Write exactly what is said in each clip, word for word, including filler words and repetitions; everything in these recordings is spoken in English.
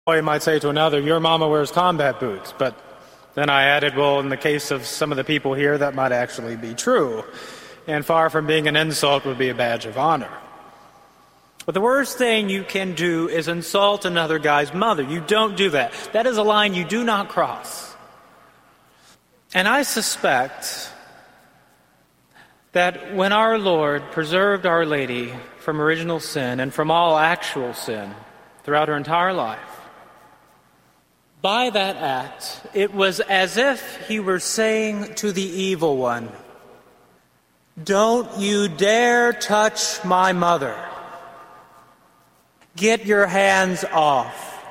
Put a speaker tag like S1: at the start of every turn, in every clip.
S1: boy might say to another, your mama wears combat boots. But then I added, well, in the case of some of the people here, that might actually be true. And far from being an insult, would be a badge of honor. But the worst thing you can do is insult another guy's mother. You don't do that. That is a line you do not cross. And I suspect that when our Lord preserved Our Lady from original sin and from all actual sin throughout her entire life, by that act, it was as if he were saying to the evil one, "Don't you dare touch my mother. Get your hands off.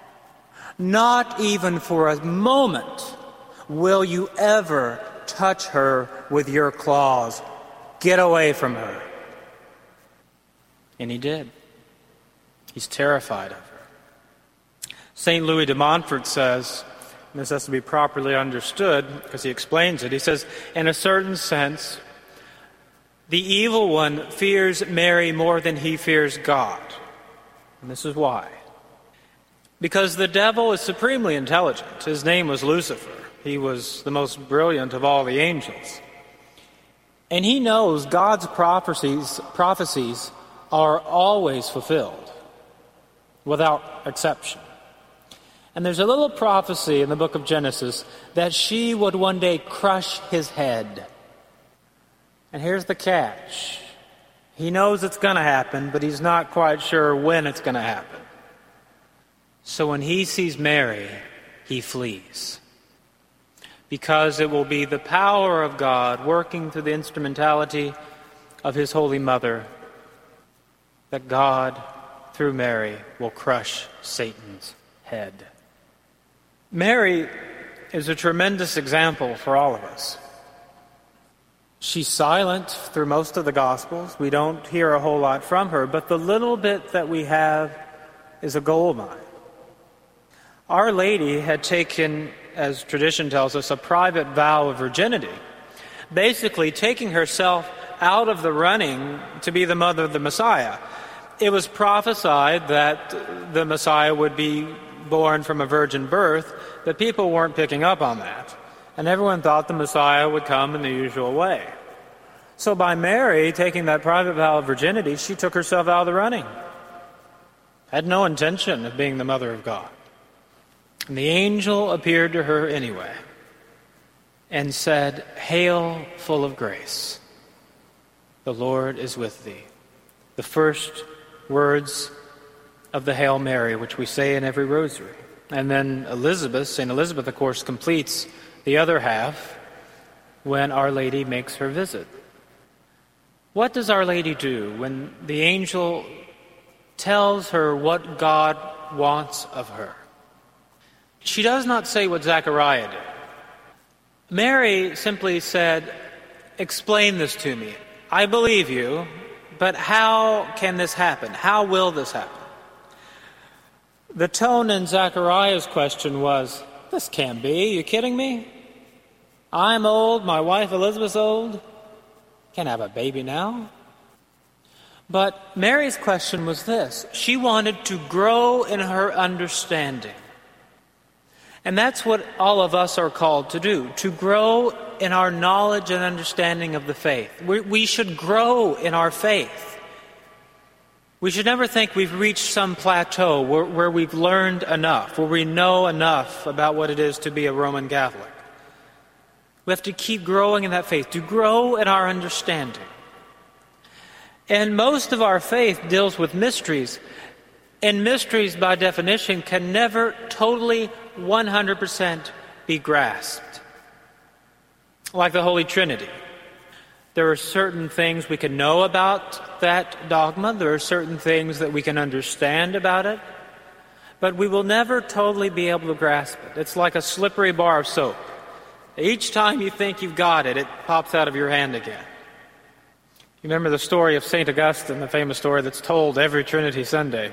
S1: Not even for a moment will you ever touch her with your claws. Get away from her." And he did. He's terrified of her. Saint Louis de Montfort says, and this has to be properly understood because he explains it, he says, in a certain sense, the evil one fears Mary more than he fears God. And this is why. Because the devil is supremely intelligent. His name was Lucifer. He was the most brilliant of all the angels. And he knows God's prophecies, prophecies are always fulfilled, without exception. And there's a little prophecy in the book of Genesis that she would one day crush his head. And here's the catch. He knows it's going to happen, but he's not quite sure when it's going to happen. So when he sees Mary, he flees. Because it will be the power of God working through the instrumentality of his Holy Mother that God, through Mary, will crush Satan's head. Mary is a tremendous example for all of us. She's silent through most of the Gospels. We don't hear a whole lot from her, but the little bit that we have is a gold mine. Our Lady had taken, as tradition tells us, a private vow of virginity, basically taking herself out of the running to be the mother of the Messiah. It was prophesied that the Messiah would be born from a virgin birth, but people weren't picking up on that. And everyone thought the Messiah would come in the usual way. So by Mary taking that private vow of virginity, she took herself out of the running. Had no intention of being the mother of God. And the angel appeared to her anyway and said, "Hail, full of grace, the Lord is with thee." The first words of the Hail Mary, which we say in every rosary. And then Elizabeth, Saint Elizabeth, of course, completes the other half when Our Lady makes her visit. What does Our Lady do when the angel tells her what God wants of her? She does not say what Zechariah did. Mary simply said, "Explain this to me. I believe you, but how can this happen? How will this happen?" The tone in Zechariah's question was, "This can't be. Are you kidding me? I'm old, my wife Elizabeth's old. Can't have a baby now." But Mary's question was this. She wanted to grow in her understanding. And that's what all of us are called to do, to grow in our knowledge and understanding of the faith. We, we should grow in our faith. We should never think we've reached some plateau where, where we've learned enough, where we know enough about what it is to be a Roman Catholic. We have to keep growing in that faith, to grow in our understanding. And most of our faith deals with mysteries. And mysteries, by definition, can never totally one hundred percent be grasped. Like the Holy Trinity. There are certain things we can know about that dogma. There are certain things that we can understand about it. But we will never totally be able to grasp it. It's like a slippery bar of soap. Each time you think you've got it, it pops out of your hand again. You remember the story of Saint Augustine, the famous story that's told every Trinity Sunday.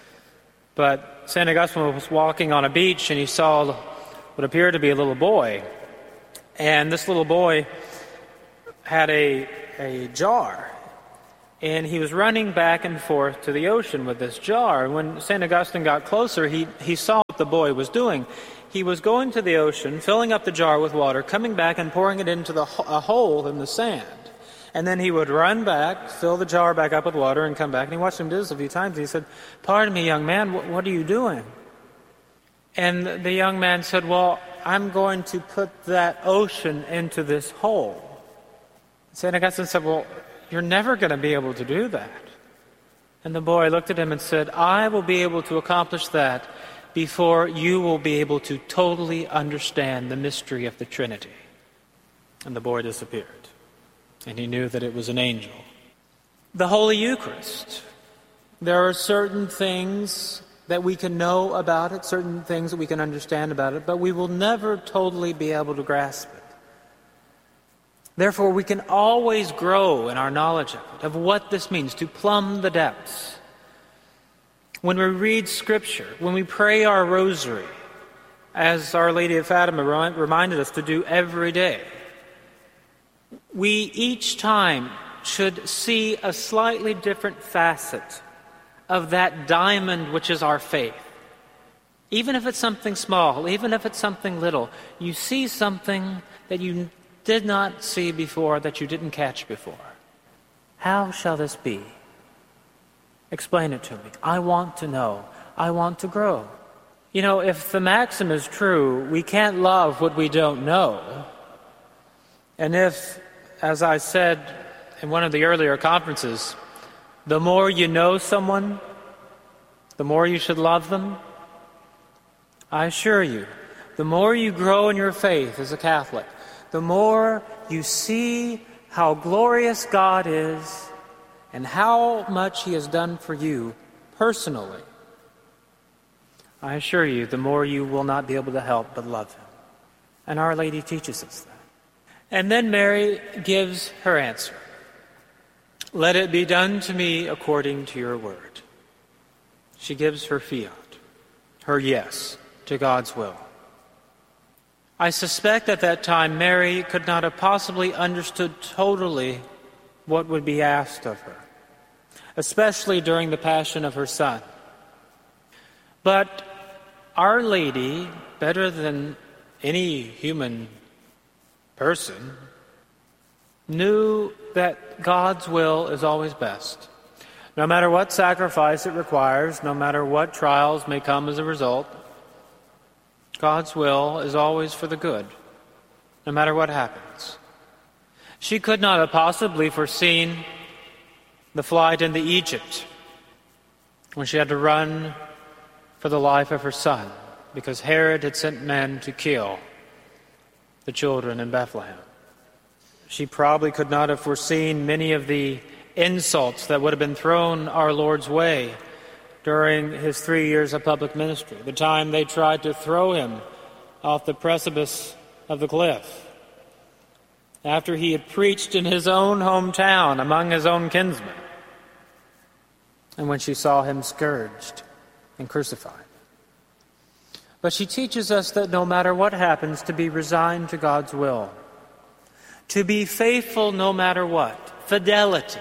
S1: But Saint Augustine was walking on a beach and he saw what appeared to be a little boy. And this little boy had a, a jar. and he was running back and forth to the ocean with this jar. And when Saint Augustine got closer, he, he saw what the boy was doing. He was going to the ocean, filling up the jar with water, coming back and pouring it into the, a hole in the sand. And then he would run back, fill the jar back up with water, and come back. And he watched him do this a few times. He said, "Pardon me, young man, what, what are you doing?" And the young man said, "Well, I'm going to put that ocean into this hole." Saint Augustine said, "Well, you're never going to be able to do that." And the boy looked at him and said, "I will be able to accomplish that before you will be able to totally understand the mystery of the Trinity." And the boy disappeared. And he knew that it was an angel. The Holy Eucharist. There are certain things that we can know about it, certain things that we can understand about it, but we will never totally be able to grasp it. Therefore, we can always grow in our knowledge of it, of what this means, to plumb the depths. When we read Scripture, when we pray our rosary, as Our Lady of Fatima reminded us to do every day, we each time should see a slightly different facet of that diamond which is our faith. Even if it's something small, even if it's something little, you see something that you did not see before, that you didn't catch before. How shall this be? Explain it to me. I want to know. I want to grow. You know, if the maxim is true, we can't love what we don't know. And if, as I said in one of the earlier conferences, the more you know someone, the more you should love them, I assure you, the more you grow in your faith as a Catholic, the more you see how glorious God is and how much He has done for you personally, I assure you, the more you will not be able to help but love Him. And Our Lady teaches us that. And then Mary gives her answer. "Let it be done to me according to your word." She gives her fiat, her yes to God's will. I suspect at that time Mary could not have possibly understood totally what would be asked of her, especially during the passion of her Son. But Our Lady, better than any human person, knew that God's will is always best. No matter what sacrifice it requires, no matter what trials may come as a result, God's will is always for the good, no matter what happens. She could not have possibly foreseen the flight into Egypt when she had to run for the life of her son because Herod had sent men to kill the children in Bethlehem. She probably could not have foreseen many of the insults that would have been thrown our Lord's way during His three years of public ministry, the time they tried to throw Him off the precipice of the cliff, after He had preached in His own hometown among His own kinsmen, and when she saw Him scourged and crucified. But she teaches us that no matter what happens, to be resigned to God's will, to be faithful no matter what, fidelity.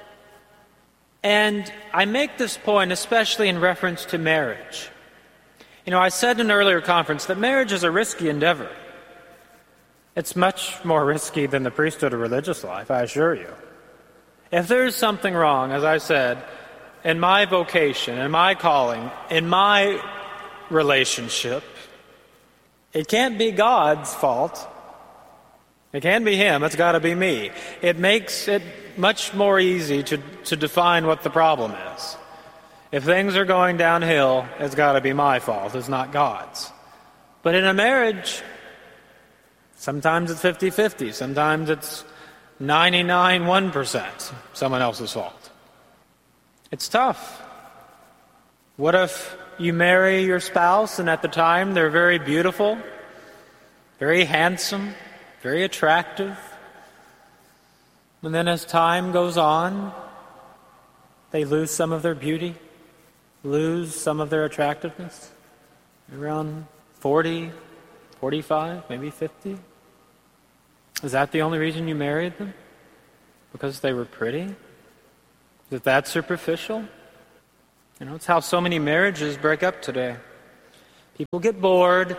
S1: And I make this point especially in reference to marriage. You know, I said in an earlier conference that marriage is a risky endeavor. It's much more risky than the priesthood or religious life, I assure you. If there's something wrong, as I said, in my vocation, in my calling, in my relationship, it can't be God's fault. It can't be Him, it's got to be me. It makes it much more easy to, to define what the problem is. If things are going downhill, it's got to be my fault, it's not God's. But in a marriage, sometimes it's fifty-fifty, sometimes it's ninety-nine one percent someone else's fault. It's tough. What if you marry your spouse and at the time they're very beautiful, very handsome, very attractive, and then as time goes on, they lose some of their beauty, lose some of their attractiveness, around forty, forty-five, maybe fifty? Is that the only reason you married them? Because they were pretty? Is it that superficial? You know, it's how so many marriages break up today. People get bored,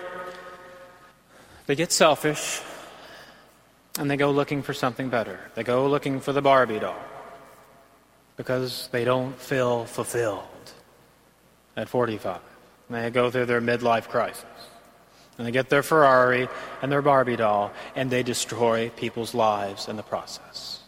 S1: they get selfish, and they go looking for something better. They go looking for the Barbie doll because they don't feel fulfilled at forty-five. And they go through their midlife crisis. And they get their Ferrari and their Barbie doll, and they destroy people's lives in the process.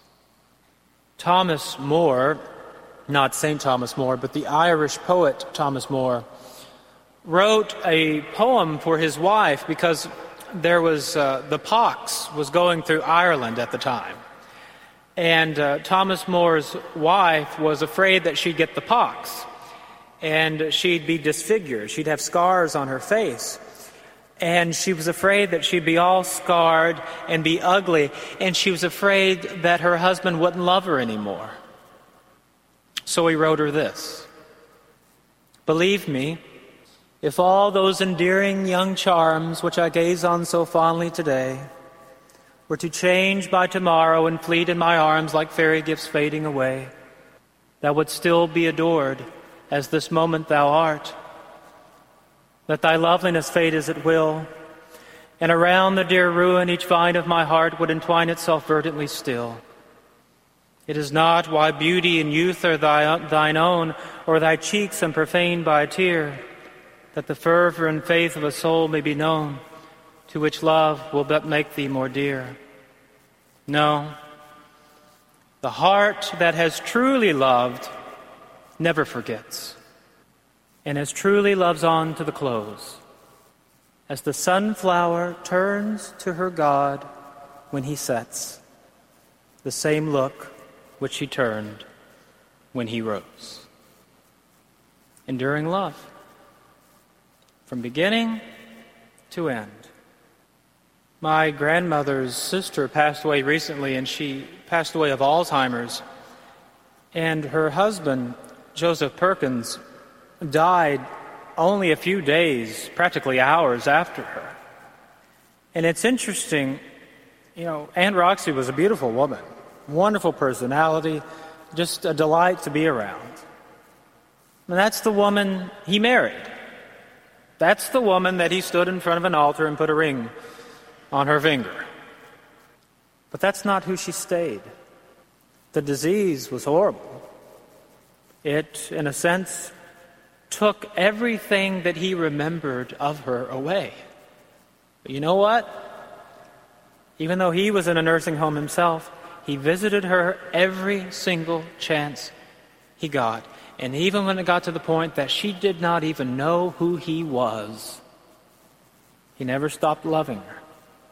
S1: Thomas More, not Saint Thomas More, but the Irish poet Thomas More, wrote a poem for his wife because there was uh, the pox was going through Ireland at the time. And uh, Thomas More's wife was afraid that she'd get the pox, and she'd be disfigured. She'd have scars on her face. And she was afraid that she'd be all scarred and be ugly, and she was afraid that her husband wouldn't love her anymore. So he wrote her this: "Believe me, if all those endearing young charms which I gaze on so fondly today were to change by tomorrow and fleet in my arms like fairy gifts fading away, thou wouldst still be adored as this moment thou art. Let thy loveliness fade as it will, and around the dear ruin each vine of my heart would entwine itself verdantly still. It is not why beauty and youth are thy, thine own, or thy cheeks unprofaned by a tear, that the fervor and faith of a soul may be known, to which love will but make thee more dear. No, the heart that has truly loved never forgets, and as truly loves on to the close, as the sunflower turns to her God when he sets, the same look which he turned when he rose." Enduring love, from beginning to end. My grandmother's sister passed away recently, and she passed away of Alzheimer's, and her husband, Joseph Perkins, died only a few days, practically hours after her. And it's interesting, you know, Aunt Roxy was a beautiful woman, wonderful personality, just a delight to be around. And that's the woman he married. That's the woman that he stood in front of an altar and put a ring on her finger. But that's not who she stayed. The disease was horrible. It, in a sense, took everything that he remembered of her away. But you know what? Even though he was in a nursing home himself, he visited her every single chance he got. And even when it got to the point that she did not even know who he was, he never stopped loving her.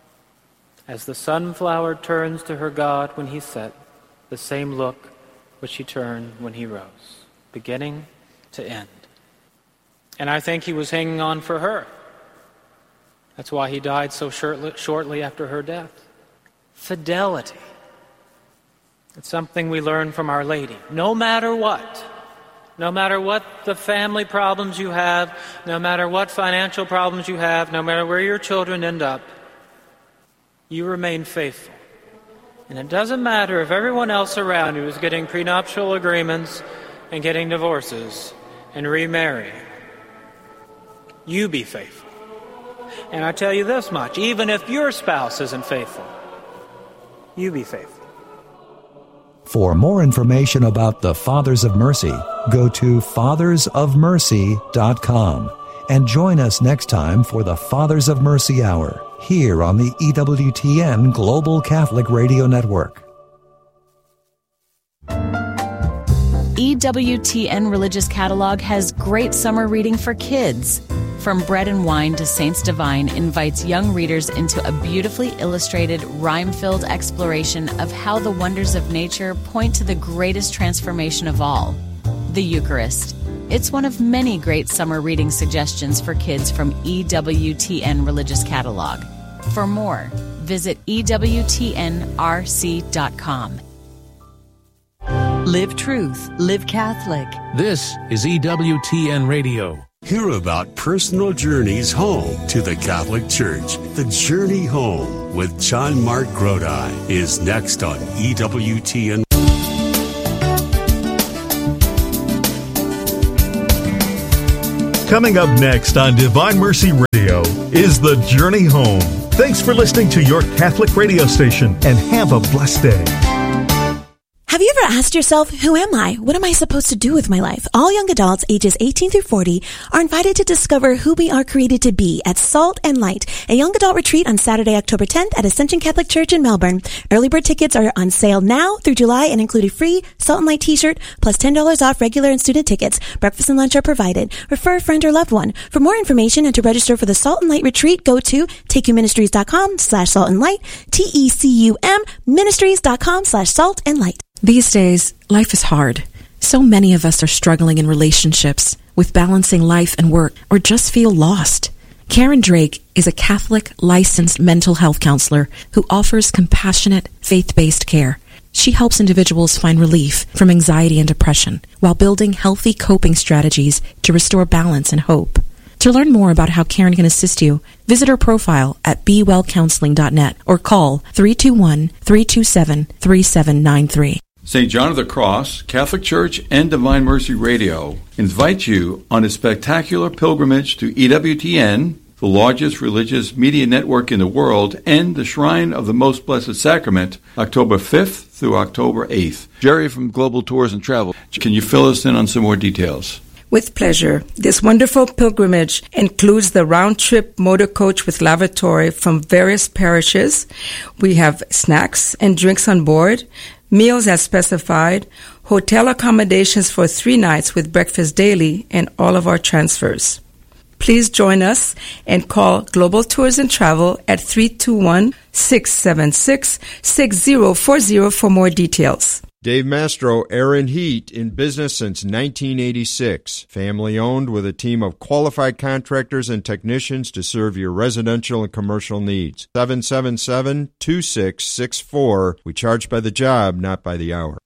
S1: As the sunflower turns to her God when he set, the same look which he turned when he rose, beginning to end. And I think he was hanging on for her. That's why he died so shortly after her death. Fidelity. It's something we learn from Our Lady. No matter what, no matter what the family problems you have, no matter what financial problems you have, no matter where your children end up, you remain faithful. And it doesn't matter if everyone else around you is getting prenuptial agreements and getting divorces and remarrying. You be faithful. And I tell you this much, even if your spouse isn't faithful, you be faithful.
S2: For more information about the Fathers of Mercy, go to fathers of mercy dot com and join us next time for the Fathers of Mercy Hour here on the E W T N Global Catholic Radio Network.
S3: E W T N Religious Catalog has great summer reading for kids. From Bread and Wine to Saints Divine invites young readers into a beautifully illustrated, rhyme-filled exploration of how the wonders of nature point to the greatest transformation of all, the Eucharist. It's one of many great summer reading suggestions for kids from E W T N Religious Catalog. For more, visit E W T N R C dot com.
S4: Live Truth, Live Catholic.
S5: This is E W T N Radio.
S6: Hear about personal journeys home to the Catholic Church. The Journey Home with John Mark Grodi is next on E W T N.
S7: Coming up next on Divine Mercy Radio is The Journey Home. Thanks for listening to your Catholic radio station, and have a blessed day.
S8: Have you ever asked yourself, who am I? What am I supposed to do with my life? All young adults ages eighteen through forty are invited to discover who we are created to be at Salt and Light, a young adult retreat on Saturday, October tenth at Ascension Catholic Church in Melbourne. Early bird tickets are on sale now through July and include a free Salt and Light t-shirt plus ten dollars off regular and student tickets. Breakfast and lunch are provided. Refer a friend or loved one. For more information and to register for the Salt and Light retreat, go to takeyouministries.com slash salt and light, T E C U M ministries.com slash salt and light.
S9: These days, life is hard. So many of us are struggling in relationships, with balancing life and work, or just feel lost. Karen Drake is a Catholic licensed mental health counselor who offers compassionate, faith-based care. She helps individuals find relief from anxiety and depression while building healthy coping strategies to restore balance and hope. To learn more about how Karen can assist you, visit her profile at be well counseling dot net or call three two one, three two seven, three seven nine three.
S10: Saint John of the Cross, Catholic Church, and Divine Mercy Radio invite you on a spectacular pilgrimage to E W T N, the largest religious media network in the world, and the Shrine of the Most Blessed Sacrament, October fifth through October eighth. Jerry from Global Tours and Travel, can you fill us in on some more details?
S11: With pleasure. This wonderful pilgrimage includes the round-trip motor coach with lavatory from various parishes. We have snacks and drinks on board, meals as specified, hotel accommodations for three nights with breakfast daily, and all of our transfers. Please join us and call Global Tours and Travel at three two one, six seven six, six zero four zero for more details.
S12: Dave Mastro, Air and Heat, in business since nineteen eighty-six. Family owned with a team of qualified contractors and technicians to serve your residential and commercial needs. seven seven seven, two six six four. We charge by the job, not by the hour.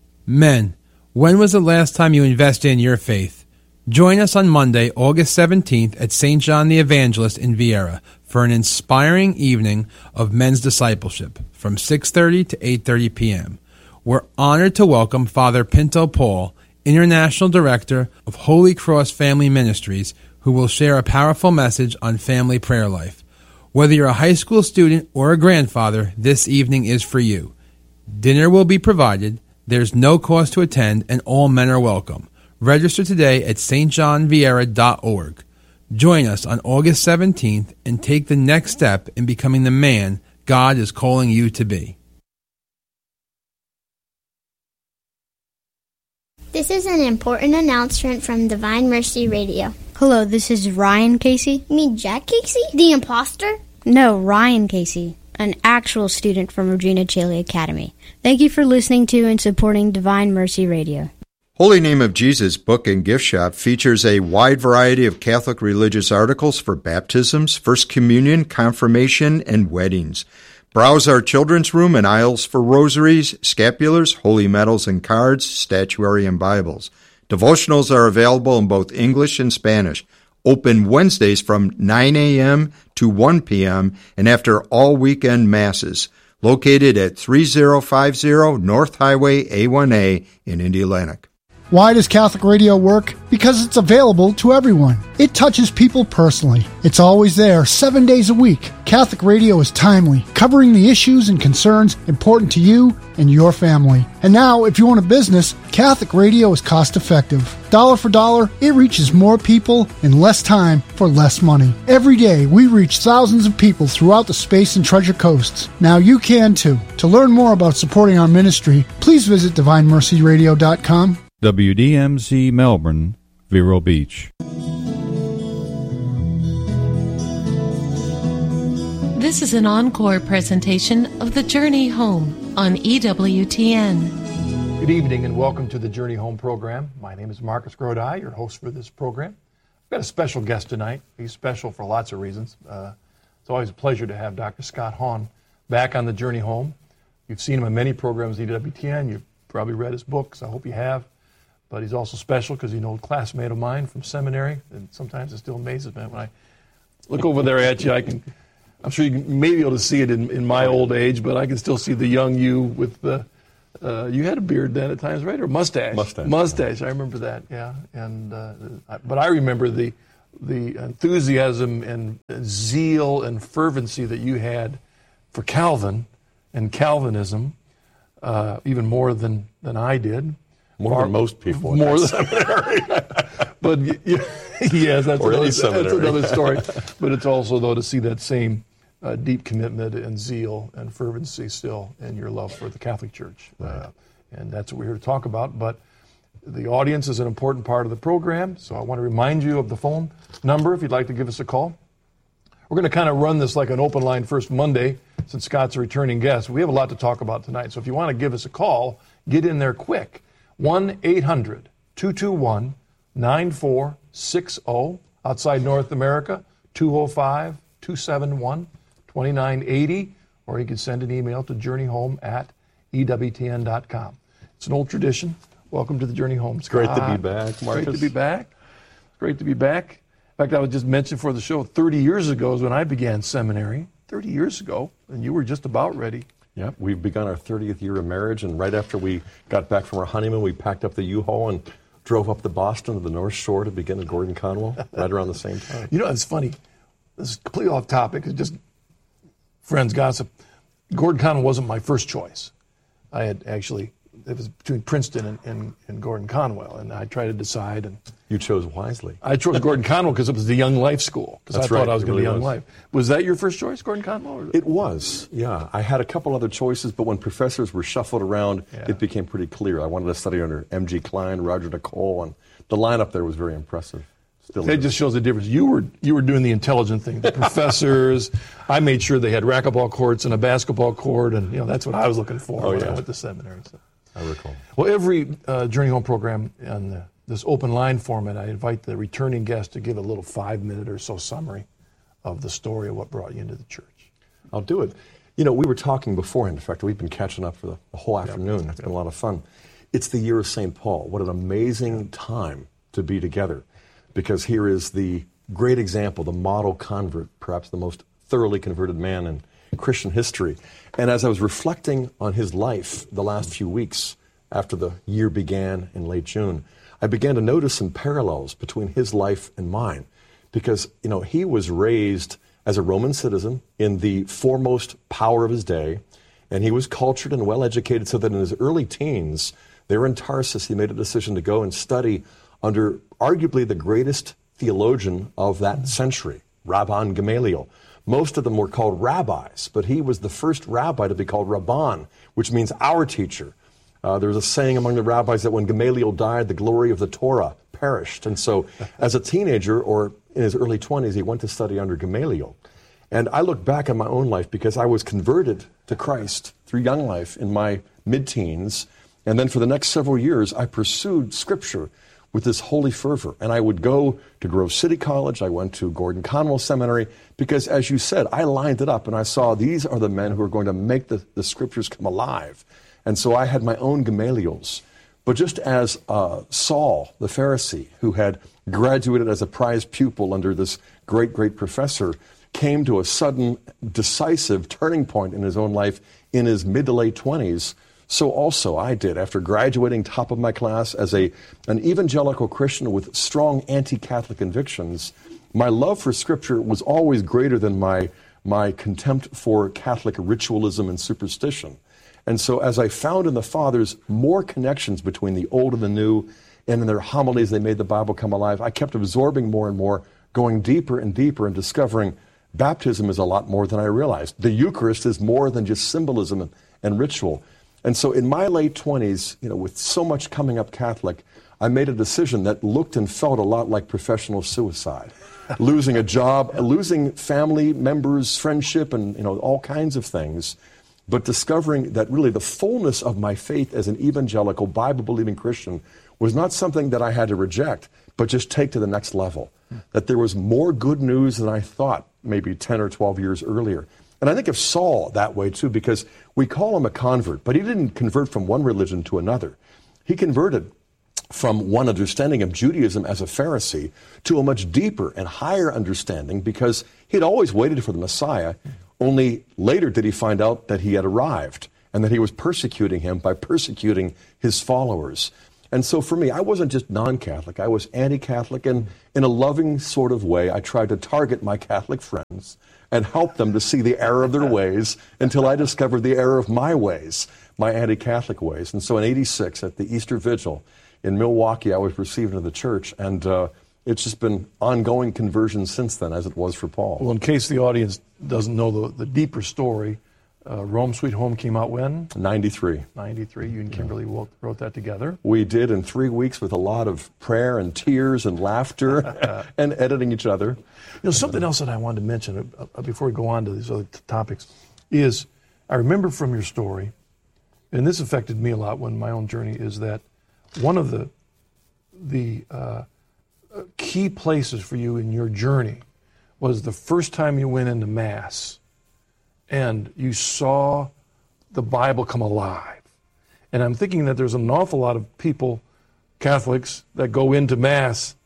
S13: Men, when was the last time you invested in your faith? Join us on Monday, August seventeenth at Saint John the Evangelist in Viera for an inspiring evening of men's discipleship from six thirty to eight thirty p.m. We're honored to welcome Father Pinto Paul, International Director of Holy Cross Family Ministries, who will share a powerful message on family prayer life. Whether you're a high school student or a grandfather, this evening is for you. Dinner will be provided, there's no cost to attend, and all men are welcome. Register today at s t john viera dot org. Join us on August seventeenth and take the next step in becoming the man God is calling you to be.
S14: This is an important announcement from Divine Mercy Radio.
S15: Hello, this is Ryan Casey.
S14: You mean Jack Casey? The imposter?
S15: No, Ryan Casey, an actual student from Regina Caeli Academy. Thank you for listening to and supporting Divine Mercy Radio.
S12: Holy Name of Jesus Book and Gift Shop features a wide variety of Catholic religious articles for baptisms, First Communion, confirmation, and weddings. Browse our children's room and aisles for rosaries, scapulars, holy medals and cards, statuary, and Bibles. Devotionals are available in both English and Spanish. Open Wednesdays from nine a.m. to one p.m. and after all weekend masses. Located at three thousand fifty North Highway A one A in Indianapolis.
S16: Why does Catholic radio work? Because it's available to everyone. It touches people personally. It's always there, seven days a week. Catholic radio is timely, covering the issues and concerns important to you and your family. And now, if you own a business, Catholic radio is cost-effective. Dollar for dollar, it reaches more people in less time for less money. Every day, we reach thousands of people throughout the Space and Treasure Coasts. Now you can too. To learn more about supporting our ministry, please visit divine mercy radio dot com.
S17: W D M C Melbourne, Vero Beach.
S18: This is an encore presentation of The Journey Home on E W T N.
S19: Good evening and welcome to the Journey Home program. My name is Marcus Grodi, your host for this program. We've got a special guest tonight. He's special for lots of reasons. Uh, it's always a pleasure to have Doctor Scott Hahn back on the Journey Home. You've seen him on many programs at E W T N. You've probably read his books. I hope you have. But he's also special because he's an old classmate of mine from seminary, and sometimes it still amazes me when I look over there at you. I can, I'm sure you may be able to see it in, in my old age, but I can still see the young you with the. Uh, you had a beard then at times, right, or mustache?
S20: Mustache.
S19: Mustache. I remember that. Yeah, and uh, I, but I remember the the enthusiasm and zeal and fervency that you had for Calvin and Calvinism, uh, even more than, than I did.
S20: More than most people.
S19: More than seminary. But yes, that's,
S20: or
S19: another,
S20: any seminary.
S19: that's another story. But it's also, though, to see that same uh, deep commitment and zeal and fervency still in your love for the Catholic Church. Right. Uh, and that's what we're here to talk about. But the audience is an important part of the program, so I want to remind you of the phone number if you'd like to give us a call. We're going to kind of run this like an open line first Monday, since Scott's a returning guest. We have a lot to talk about tonight, so if you want to give us a call, get in there quick. one eight hundred two two one nine four six zero. Outside North America, two oh five two seven one two nine eight zero. Or you can send an email to journeyhome at E W T N dot com. It's an old tradition. Welcome to the Journey Home, Scott.
S20: Great to be back, Marcus.
S19: Great to be back. Great to be back. In fact, I was just mentioned for the show, thirty years ago is when I began seminary. thirty years ago, and you were just about ready.
S20: Yeah, we've begun our thirtieth year of marriage, and right after we got back from our honeymoon, we packed up the U-Haul and drove up to Boston to the North Shore to begin at Gordon Conwell right around the same time.
S19: You know, it's funny. This is completely off topic. It's just friends gossip. Gordon Conwell wasn't my first choice. I had actually, it was between Princeton and, and, and Gordon Conwell, and I tried to decide. And
S20: you chose wisely.
S19: I chose Gordon Conwell because it was the Young Life School, because I
S20: That's
S19: thought
S20: right.
S19: I was
S20: It
S19: going to
S20: really
S19: be Young
S20: was.
S19: Life. Was that your first choice, Gordon Conwell?
S20: It was, yeah. I had a couple other choices, but when professors were shuffled around,
S19: Yeah.
S20: it became pretty clear. I wanted to study under M G Klein, Roger Nicole, and the lineup there was very impressive. Still
S19: That
S20: is.
S19: just shows the difference. You were you were doing the intelligent thing. The professors, I made sure they had racquetball courts and a basketball court, and you know that's what I was looking for
S20: Oh,
S19: when
S20: yeah.
S19: I went to seminary. So.
S20: I recall.
S19: Well, every uh, Journey Home program on the, this open line format, I invite the returning guest to give a little five minute or so summary of the story of what brought you into the church.
S20: I'll do it. You know, we were talking beforehand. In fact, we've been catching up for the, the whole afternoon. It's been a lot of fun. It's the year of Saint Paul. What an amazing time to be together, because here is the great example, the model convert, perhaps the most thoroughly converted man in Christian history. And as I was reflecting on his life the last few weeks after the year began in late June, I began to notice some parallels between his life and mine, because, you know, he was raised as a Roman citizen in the foremost power of his day, and he was cultured and well-educated so that in his early teens, there in Tarsus, he made a decision to go and study under arguably the greatest theologian of that century, Rabban Gamaliel. Most of them were called rabbis, but he was the first rabbi to be called Rabban, which means our teacher. Uh, there was a saying among the rabbis that when Gamaliel died, the glory of the Torah perished. And so as a teenager or in his early twenties, he went to study under Gamaliel. And I look back on my own life because I was converted to Christ through Young Life in my mid-teens. And then for the next several years, I pursued Scripture with this holy fervor. And I would go to Grove City College. I went to Gordon Conwell Seminary because, as you said, I lined it up and I saw these are the men who are going to make the, the Scriptures come alive. And so I had my own Gamaliels. But just as uh, Saul, the Pharisee, who had graduated as a prize pupil under this great, great professor, came to a sudden, decisive turning point in his own life in his mid to late twenties, so also I did. After graduating top of my class as a an evangelical Christian with strong anti-Catholic convictions, my love for Scripture was always greater than my, my contempt for Catholic ritualism and superstition. And so as I found in the Fathers more connections between the old and the new, and in their homilies they made the Bible come alive, I kept absorbing more and more, going deeper and deeper and discovering baptism is a lot more than I realized. The Eucharist is more than just symbolism and, and ritual. And so in my late twenties, you know, with so much coming up Catholic, I made a decision that looked and felt a lot like professional suicide. Losing a job, losing family members, friendship, and, you know, all kinds of things. But discovering that really the fullness of my faith as an evangelical, Bible-believing Christian was not something that I had to reject, but just take to the next level. That there was more good news than I thought maybe ten or twelve years earlier. And I think of Saul that way too, because we call him a convert, but he didn't convert from one religion to another. He converted from one understanding of Judaism as a Pharisee to a much deeper and higher understanding, because he'd always waited for the Messiah. Only later did he find out that he had arrived and that he was persecuting him by persecuting his followers. And so for me, I wasn't just non-Catholic. I was anti-Catholic, and in a loving sort of way, I tried to target my Catholic friends and help them to see the error of their ways until I discovered the error of my ways, my anti-Catholic ways. And so in eighty-six, at the Easter Vigil in Milwaukee, I was received into the church, and uh, it's just been ongoing conversion since then, as it was for Paul.
S19: Well, in case the audience doesn't know the, the deeper story, uh, Rome Sweet Home came out when?
S20: ninety-three.
S19: ninety-three. You and Kimberly wrote, wrote that together.
S20: We did in three weeks with a lot of prayer and tears and laughter and editing each other.
S19: You know, something else that I wanted to mention uh, before we go on to these other t- topics is I remember from your story, and this affected me a lot when my own journey, is that one of the the uh, key places for you in your journey was the first time you went into Mass and you saw the Bible come alive. And I'm thinking that there's an awful lot of people, Catholics, that go into Mass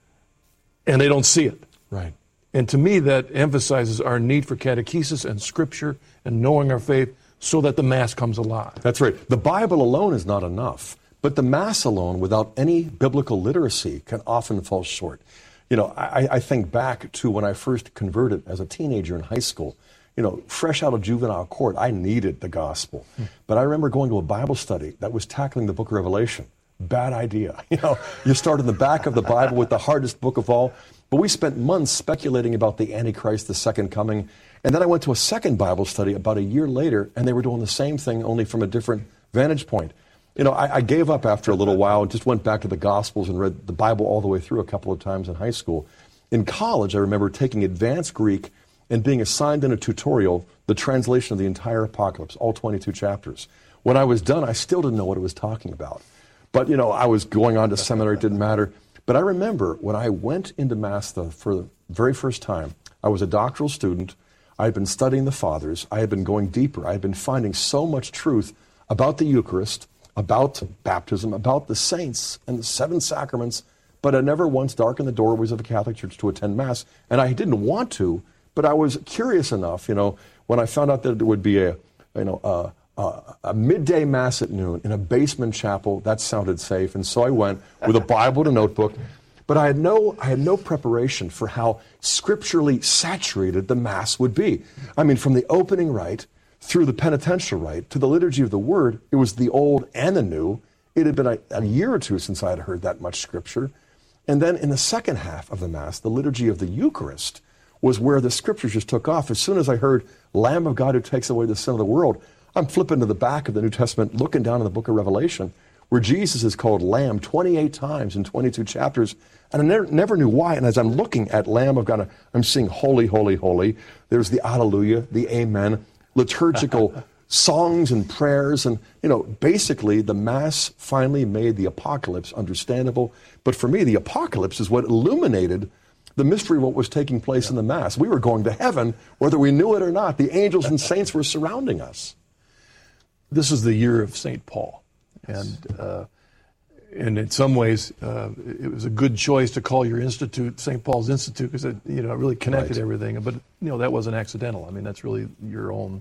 S19: and they don't see it.
S20: Right.
S19: And to me, that emphasizes our need for catechesis and Scripture and knowing our faith so that the Mass comes alive.
S20: That's right. The Bible alone is not enough. But the Mass alone, without any biblical literacy, can often fall short. You know, I, I think back to when I first converted as a teenager in high school. You know, fresh out of juvenile court, I needed the gospel. Hmm. But I remember going to a Bible study that was tackling the book of Revelation. Bad idea. You know, you start in the back of the Bible with the hardest book of all. But we spent months speculating about the Antichrist, the second coming. And then I went to a second Bible study about a year later, and they were doing the same thing, only from a different vantage point. You know, I, I gave up after a little while and just went back to the Gospels and read the Bible all the way through a couple of times in high school. In college, I remember taking advanced Greek and being assigned in a tutorial the translation of the entire Apocalypse, all twenty-two chapters. When I was done, I still didn't know what it was talking about. But, you know, I was going on to seminary, it didn't matter. But I remember when I went into Mass the, for the very first time, I was a doctoral student. I had been studying the Fathers. I had been going deeper. I had been finding so much truth about the Eucharist, about baptism, about the saints and the seven sacraments, but I never once darkened the doorways of a Catholic church to attend Mass. And I didn't want to, but I was curious enough, you know, when I found out that there would be a, you know, a, a, a midday Mass at noon in a basement chapel, that sounded safe. And so I went with a Bible and a notebook, but I had no, I had no preparation for how scripturally saturated the Mass would be. I mean, from the opening rite through the penitential rite to the liturgy of the Word, it was the old and the new. It had been a, a year or two since I had heard that much Scripture. And then in the second half of the Mass, the liturgy of the Eucharist was where the Scriptures just took off. As soon as I heard, Lamb of God who takes away the sin of the world, I'm flipping to the back of the New Testament, looking down in the book of Revelation, where Jesus is called Lamb twenty-eight times in twenty-two chapters. And I never, never knew why. And as I'm looking at Lamb of God, I'm seeing holy, holy, holy. There's the Alleluia, the Amen, liturgical songs and prayers. And, you know, basically the Mass finally made the Apocalypse understandable. But for me, the Apocalypse is what illuminated the mystery of what was taking place yeah. in the Mass. We were going to heaven, whether we knew it or not. The angels and saints were surrounding us.
S19: This is the year of Saint Paul. Yes. And uh, and in some ways, uh, it was a good choice to call your institute Saint Paul's Institute, because it, you know, it really connected right. everything. But, you know, that wasn't accidental. I mean, that's really your own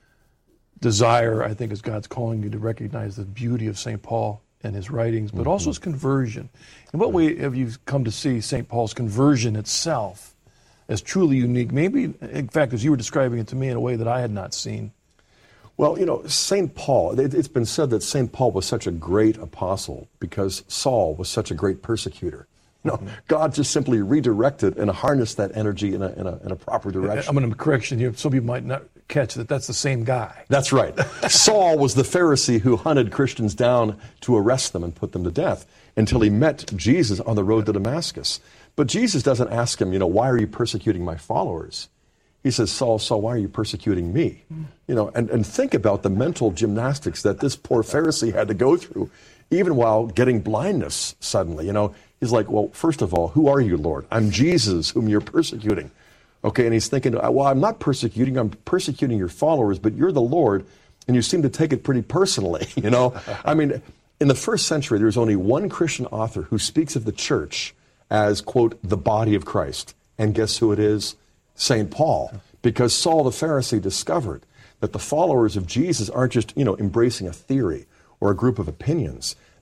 S19: desire, I think, as God's calling you to recognize the beauty of Saint Paul and his writings, but mm-hmm. also his conversion. In what way have you come to see Saint Paul's conversion itself as truly unique? Maybe, in fact, as you were describing it to me, in a way that I had not seen.
S20: Well, you know, Saint Paul, it's been said that Saint Paul was such a great apostle because Saul was such a great persecutor. You know, mm-hmm. God just simply redirected and harnessed that energy in a, in a, in a proper direction.
S19: I'm going to correction you. Some people might not catch that that's the same guy.
S20: That's right. Saul was the Pharisee who hunted Christians down to arrest them and put them to death until he met Jesus on the road to Damascus. But Jesus doesn't ask him, you know, why are you persecuting my followers? He says, Saul, Saul, why are you persecuting me? You know, and, and think about the mental gymnastics that this poor Pharisee had to go through, even while getting blindness suddenly. You know, he's like, well, first of all, who are you, Lord? I'm Jesus, whom you're persecuting. Okay, and he's thinking, well, I'm not persecuting, I'm persecuting your followers, but you're the Lord, and you seem to take it pretty personally, you know? I mean, in the first century, there's only one Christian author who speaks of the church as, quote, the body of Christ. And guess who it is? Saint Paul. Because Saul the Pharisee discovered that the followers of Jesus aren't just, you know, embracing a theory or a group of opinions.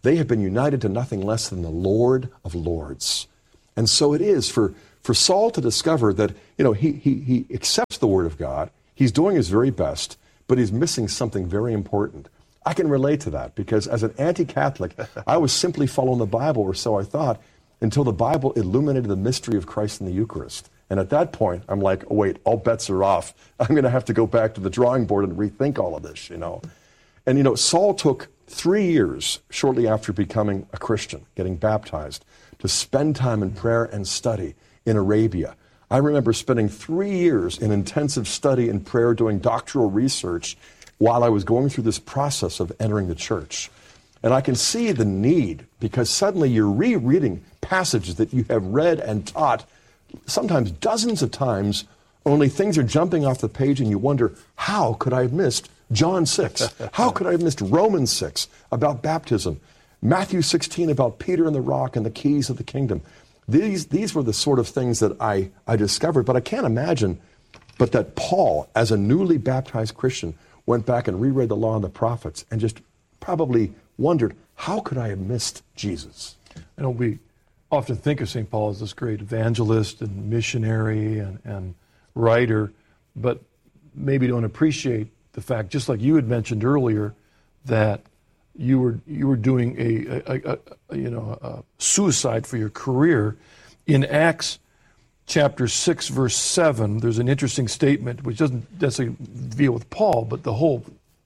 S20: They have been united to nothing less than the Lord of Lords. And so it is for, for Saul to discover that, you know, he, he, he accepts the Word of God. He's doing his very best, but he's missing something very important. I can relate to that because as an anti-Catholic, I was simply following the Bible, or so I thought, until the Bible illuminated the mystery of Christ in the Eucharist. And at that point, I'm like, oh, wait, all bets are off. I'm going to have to go back to the drawing board and rethink all of this, you know. And, you know, Saul took three years shortly after becoming a Christian, getting baptized, to spend time in prayer and study in Arabia. I remember spending three years in intensive study and prayer doing doctoral research while I was going through this process of entering the church. And I can see the need, because suddenly you're rereading passages that you have read and taught sometimes dozens of times, only things are jumping off the page and you wonder, how could I have missed John six? How could I have missed Romans six about baptism? Matthew sixteen about Peter and the rock and the keys of the kingdom. These, these were the sort of things that I, I discovered, but I can't imagine but that Paul, as a newly baptized Christian, went back and reread the law and the prophets and just probably wondered, how could I have missed Jesus?
S19: I know we often think of Saint Paul as this great evangelist and missionary and, and writer, but maybe don't appreciate the fact, just like you had mentioned earlier, that you were you were doing a, a, a, a you know a suicide for your career. In Acts chapter six, verse seven, there's an interesting statement which doesn't necessarily deal with Paul, but the whole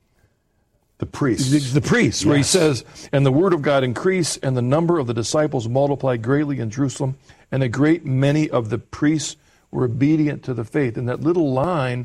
S20: the priest,
S19: the, the priest, yes. Where he says, "And the word of God increased, and the number of the disciples multiplied greatly in Jerusalem, and a great many of the priests were obedient to the faith." And that little line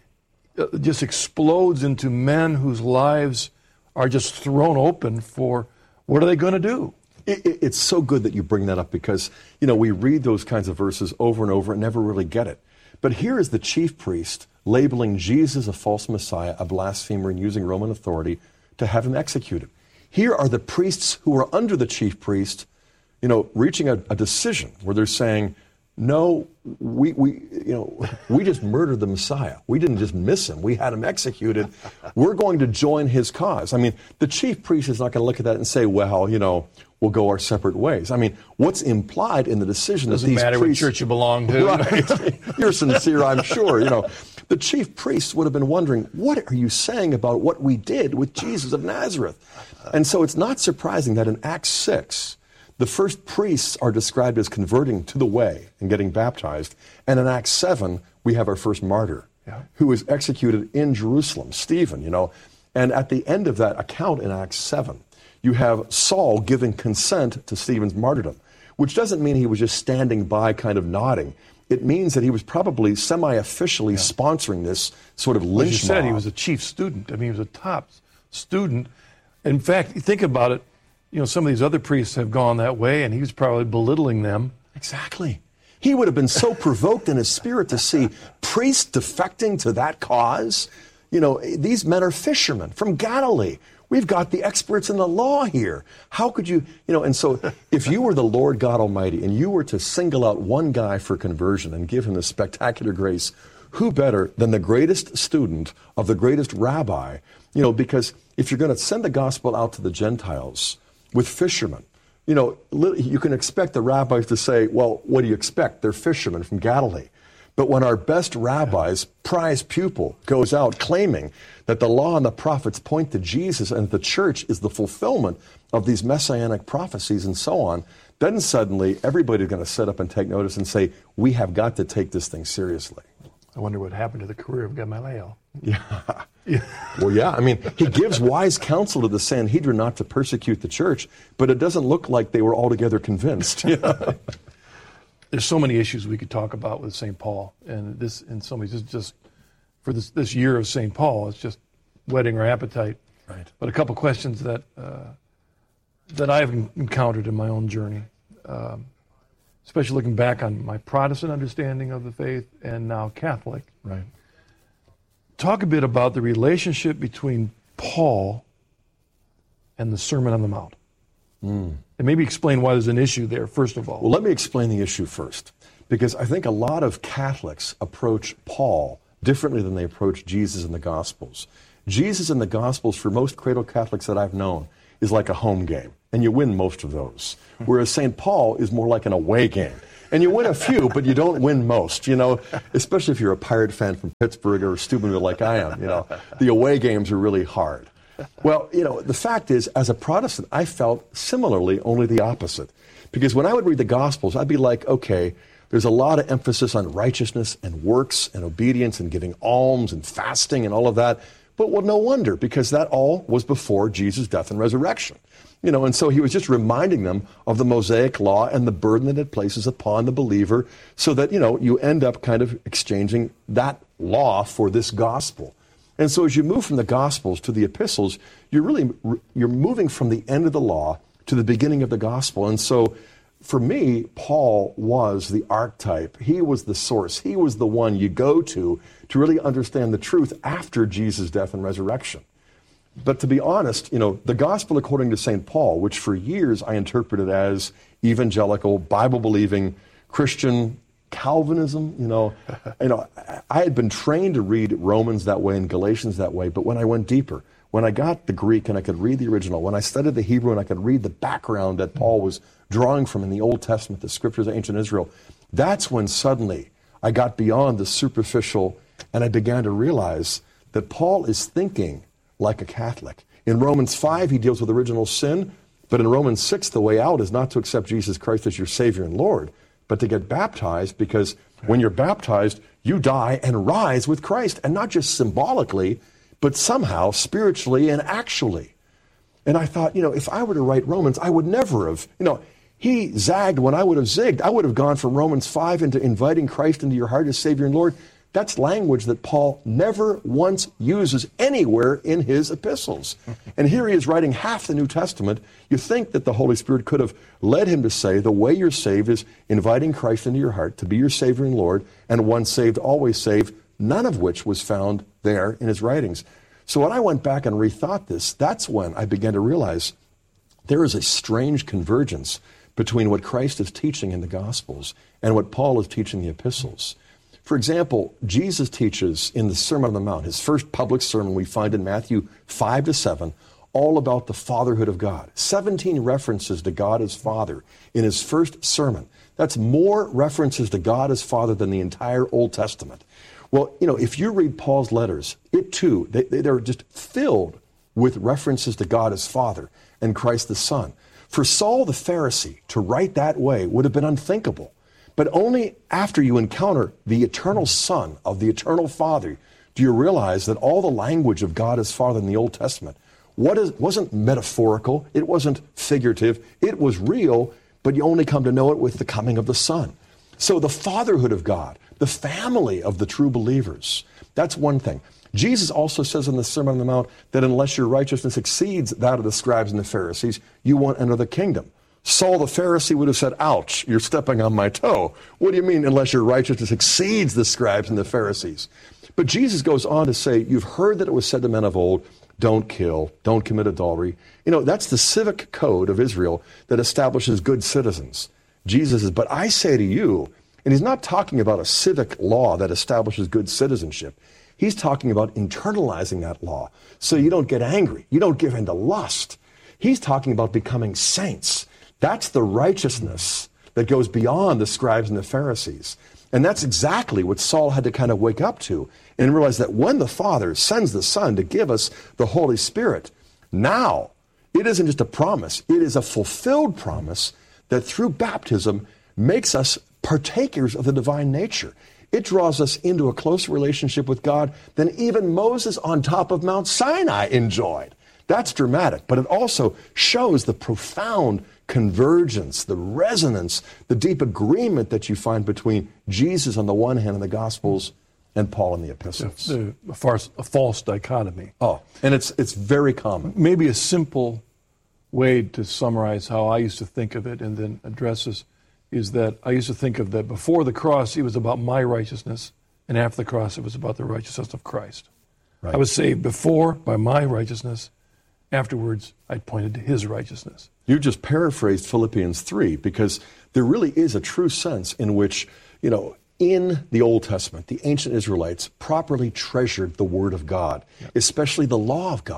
S19: just explodes into men whose lives are just thrown open for what are they going to do?
S20: It, it, it's so good that you bring that up because, you know, we read those kinds of verses over and over and never really get it. But here is the chief priest labeling Jesus a false Messiah, a blasphemer, and using Roman authority to have him executed. Here are the priests who are under the chief priest, you know, reaching a, a decision where they're saying, no, we, we, you know, we just murdered the Messiah. We didn't just miss him. We had him executed. We're going to join his cause. I mean, the chief priest is not going to look at that and say, well, you know, we'll go our separate ways. I mean, what's implied in the decision
S19: Doesn't
S20: that these
S19: matter
S20: priests...
S19: what church you belong to.
S20: Right. You're sincere, I'm sure. You know, the chief priests would have been wondering, what are you saying about what we did with Jesus of Nazareth? And so it's not surprising that in Acts six, the first priests are described as converting to the way and getting baptized. And in Acts seven, we have our first martyr, yeah. who was executed in Jerusalem, Stephen, you know. And at the end of that account in Acts seven, you have Saul giving consent to Stephen's martyrdom, which doesn't mean he was just standing by kind of nodding. It means that he was probably semi-officially yeah. sponsoring this sort of lynch mob.
S19: As you said, he was a chief student. I mean, he was a top student. In fact, think about it. You know, some of these other priests have gone that way, and he was probably belittling them.
S20: Exactly. He would have been so provoked in his spirit to see priests defecting to that cause. You know, these men are fishermen from Galilee. We've got the experts in the law here. How could you, you know, and so if you were the Lord God Almighty and you were to single out one guy for conversion and give him the spectacular grace, who better than the greatest student of the greatest rabbi? You know, because if you're going to send the gospel out to the Gentiles with fishermen, you know, you can expect the rabbis to say, well, what do you expect? They're fishermen from Galilee. But when our best rabbi's prize pupil goes out claiming that the law and the prophets point to Jesus and the church is the fulfillment of these messianic prophecies and so on, then suddenly everybody's going to sit up and take notice and say, we have got to take this thing seriously.
S19: I wonder what happened to the career of Gamaliel.
S20: Yeah. yeah. Well, yeah. I mean, he gives wise counsel to the Sanhedrin not to persecute the church, but it doesn't look like they were altogether convinced. Yeah.
S19: There's so many issues we could talk about with Saint Paul, and this, in some ways, just, just for this this year of Saint Paul, it's just whetting our appetite.
S20: Right.
S19: But a couple questions that uh, that I've encountered in my own journey, um, especially looking back on my Protestant understanding of the faith and now Catholic.
S20: Right.
S19: Talk a bit about the relationship between Paul and the Sermon on the Mount.
S20: Mm.
S19: And maybe explain why there's an issue there, first of all.
S20: Well, let me explain the issue first, because I think a lot of Catholics approach Paul differently than they approach Jesus in the Gospels. Jesus in the Gospels, for most cradle Catholics that I've known, is like a home game, and you win most of those. Whereas Saint Paul is more like an away game. And you win a few, but you don't win most, you know, especially if you're a Pirate fan from Pittsburgh or Steubenville like I am, you know. The away games are really hard. Well, you know, the fact is, as a Protestant, I felt similarly, only the opposite. Because when I would read the Gospels, I'd be like, okay, there's a lot of emphasis on righteousness and works and obedience and giving alms and fasting and all of that. But well, no wonder, because that all was before Jesus' death and resurrection. You know, and so he was just reminding them of the Mosaic law and the burden that it places upon the believer so that, you know, you end up kind of exchanging that law for this gospel. And so as you move from the Gospels to the epistles, you're really, you're moving from the end of the law to the beginning of the gospel. And so for me, Paul was the archetype. He was the source. He was the one you go to to really understand the truth after Jesus' death and resurrection. But to be honest, you know, the gospel according to Saint Paul, which for years I interpreted as evangelical, Bible-believing, Christian Calvinism, you know, you know, I had been trained to read Romans that way and Galatians that way, but when I went deeper, when I got the Greek and I could read the original, when I studied the Hebrew and I could read the background that Paul was drawing from in the Old Testament, the scriptures of ancient Israel, that's when suddenly I got beyond the superficial and I began to realize that Paul is thinking like a Catholic. In Romans five, he deals with original sin, but in Romans six, the way out is not to accept Jesus Christ as your Savior and Lord, but to get baptized, because when you're baptized, you die and rise with Christ, and not just symbolically, but somehow spiritually and actually. And I thought, you know, if I were to write Romans, I would never have, you know, he zagged when I would have zigged. I would have gone from Romans five into inviting Christ into your heart as Savior and Lord. That's language that Paul never once uses anywhere in his epistles. And here he is writing half the New Testament. You think that the Holy Spirit could have led him to say the way you're saved is inviting Christ into your heart to be your Savior and Lord, and once saved, always saved, none of which was found there in his writings. So when I went back and rethought this, that's when I began to realize there is a strange convergence between what Christ is teaching in the Gospels and what Paul is teaching in the epistles. For example, Jesus teaches in the Sermon on the Mount, his first public sermon we find in Matthew five to seven, all about the fatherhood of God. seventeen references to God as Father in his first sermon. That's more references to God as Father than the entire Old Testament. Well, you know, if you read Paul's letters, it too, they, they're just filled with references to God as Father and Christ the Son. For Saul the Pharisee to write that way would have been unthinkable. But only after you encounter the eternal Son of the eternal Father do you realize that all the language of God as Father in the Old Testament what is, wasn't metaphorical, it wasn't figurative, it was real, but you only come to know it with the coming of the Son. So the fatherhood of God, the family of the true believers, that's one thing. Jesus also says in the Sermon on the Mount that unless your righteousness exceeds that of the scribes and the Pharisees, you won't enter the kingdom. Saul the Pharisee would have said, ouch, you're stepping on my toe. What do you mean unless your righteousness exceeds the scribes and the Pharisees? But Jesus goes on to say, you've heard that it was said to men of old, don't kill, don't commit adultery. You know, that's the civic code of Israel that establishes good citizens. Jesus says, but I say to you, and he's not talking about a civic law that establishes good citizenship. He's talking about internalizing that law so you don't get angry. You don't give in to lust. He's talking about becoming saints. That's the righteousness that goes beyond the scribes and the Pharisees. And that's exactly what Saul had to kind of wake up to and realize that when the Father sends the Son to give us the Holy Spirit, now it isn't just a promise, it is a fulfilled promise that through baptism makes us partakers of the divine nature. It draws us into a closer relationship with God than even Moses on top of Mount Sinai enjoyed. That's dramatic, but it also shows the profound convergence, the resonance, the deep agreement that you find between Jesus on the one hand in the Gospels and Paul in the epistles.
S19: A, a, farce, a false dichotomy.
S20: Oh, and it's it's very common.
S19: Maybe a simple way to summarize how I used to think of it and then address this is that I used to think of that before the cross, it was about my righteousness, and after the cross, it was about the righteousness of Christ. Right. I was saved before by my righteousness. Afterwards, I pointed to his righteousness.
S20: You just paraphrased Philippians three, because there really is a true sense in which, you know, in the Old Testament, the ancient Israelites properly treasured the Word of God, yep. especially the law of God,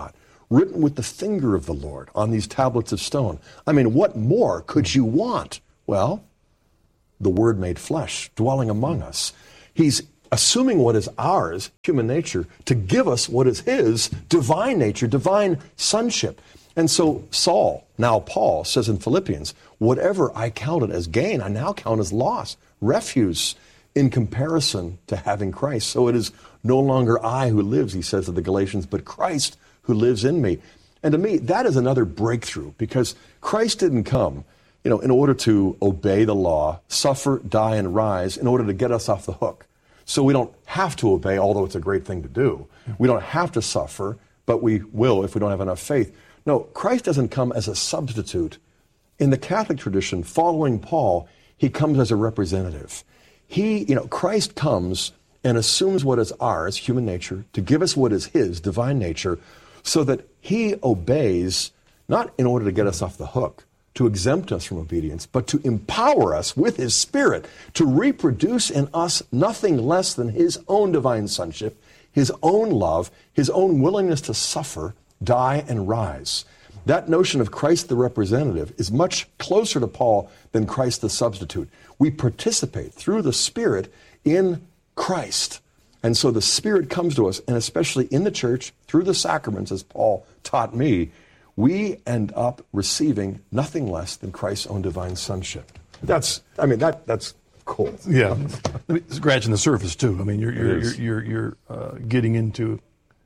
S20: written with the finger of the Lord on these tablets of stone. I mean, what more could you want? Well, the Word made flesh, dwelling among us. He's assuming what is ours, human nature, to give us what is his, divine nature, divine sonship. And so Saul, now Paul, says in Philippians, whatever I counted as gain, I now count as loss, refuse in comparison to having Christ. So it is no longer I who lives, he says to the Galatians, but Christ who lives in me. And to me, that is another breakthrough, because Christ didn't come, you know, in order to obey the law, suffer, die, and rise, in order to get us off the hook. So we don't have to obey, although it's a great thing to do. We don't have to suffer, but we will if we don't have enough faith. No, Christ doesn't come as a substitute. In the Catholic tradition, following Paul, he comes as a representative. He, you know, Christ comes and assumes what is ours, human nature, to give us what is his, divine nature, so that he obeys, not in order to get us off the hook, to exempt us from obedience, but to empower us with his Spirit to reproduce in us nothing less than his own divine sonship, his own love, his own willingness to suffer, die, and rise. That notion of Christ the representative is much closer to Paul than Christ the substitute. We participate through the Spirit in Christ. And so the Spirit comes to us, and especially in the church, through the sacraments, as Paul taught me, we end up receiving nothing less than Christ's own divine sonship. That's, I mean, that that's cool.
S19: Yeah, scratching the surface too. I mean, you're you're you're you're, you're uh, getting into,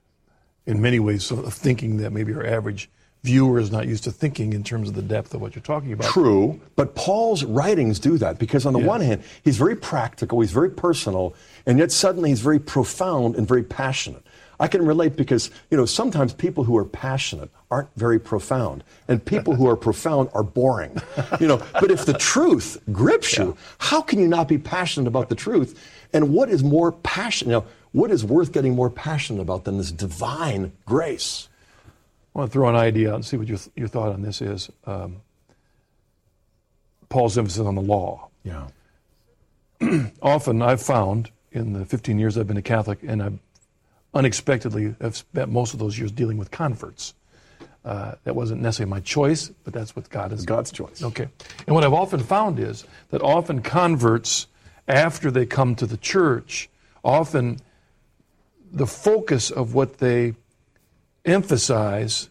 S19: in many ways, sort of thinking that maybe our average viewer is not used to thinking in terms of the depth of what you're talking about.
S20: True, but Paul's writings do that, because on the yes. one hand, he's very practical, he's very personal, and yet suddenly he's very profound and very passionate. I can relate because, you know, sometimes people who are passionate aren't very profound, and people who are profound are boring. You know, but if the truth grips you, yeah. how can you not be passionate about the truth? And what is more passionate, you know, what is worth getting more passionate about than this divine grace?
S19: I want to throw an idea out and see what your, your thought on this is. Um, Paul's emphasis on the law.
S20: Yeah.
S19: Often I've found in the fifteen years I've been a Catholic, and I've unexpectedly have spent most of those years dealing with converts. Uh, that wasn't necessarily my choice, but that's what God is.
S20: God's choice.
S19: Okay. And what I've often found is that often converts, after they come to the church, often the focus of what they emphasize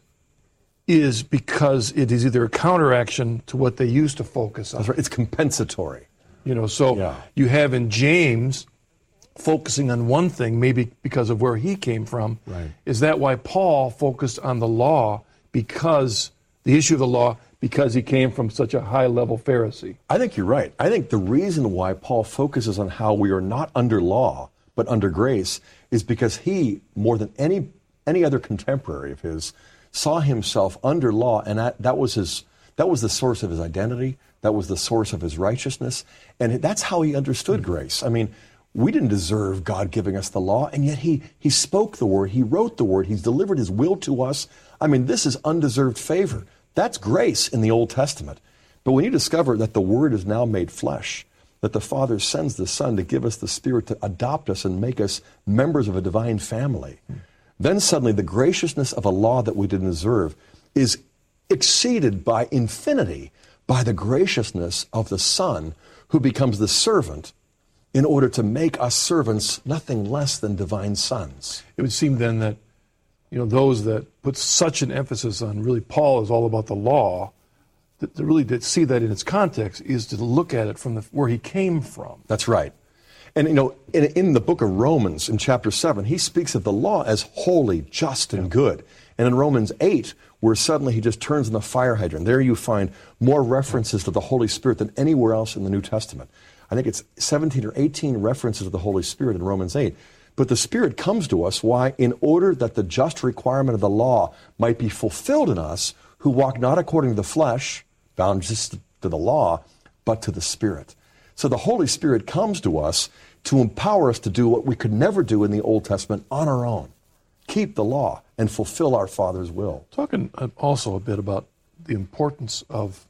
S19: is because it is either a counteraction to what they used to focus on.
S20: That's right. It's compensatory.
S19: You know, so
S20: yeah.
S19: you have in James focusing on one thing, maybe because of where he came from.
S20: Right.
S19: Is that why Paul focused on the law, because the issue of the law, because he came from such a high-level Pharisee?
S20: I think you're right. I think the reason why Paul focuses on how we are not under law, but under grace, is because he, more than any any other contemporary of his, saw himself under law, and that, that was his that was the source of his identity, that was the source of his righteousness, and that's how he understood mm-hmm. grace. I mean, we didn't deserve God giving us the law, and yet he, he spoke the word, he wrote the word, he's delivered his will to us. I mean, this is undeserved favor. That's grace in the Old Testament. But when you discover that the word is now made flesh, that the Father sends the Son to give us the Spirit to adopt us and make us members of a divine family, then suddenly the graciousness of a law that we didn't deserve is exceeded by infinity by the graciousness of the Son, who becomes the servant in order to make us servants nothing less than divine sons.
S19: It would seem then that, you know, those that put such an emphasis on really Paul is all about the law, that to really to see that in its context is to look at it from the, where he came from.
S20: That's right. And, you know, in, in the book of Romans, in chapter seven, he speaks of the law as holy, just, and good. And in Romans eight, where suddenly he just turns on the fire hydrant, there you find more references to the Holy Spirit than anywhere else in the New Testament. I think it's seventeen or eighteen references to the Holy Spirit in Romans eight. But the Spirit comes to us, why? In order that the just requirement of the law might be fulfilled in us, who walk not according to the flesh, bound just to the law, but to the Spirit. So the Holy Spirit comes to us to empower us to do what we could never do in the Old Testament on our own. Keep the law and fulfill our Father's will.
S19: Talking also a bit about the importance of,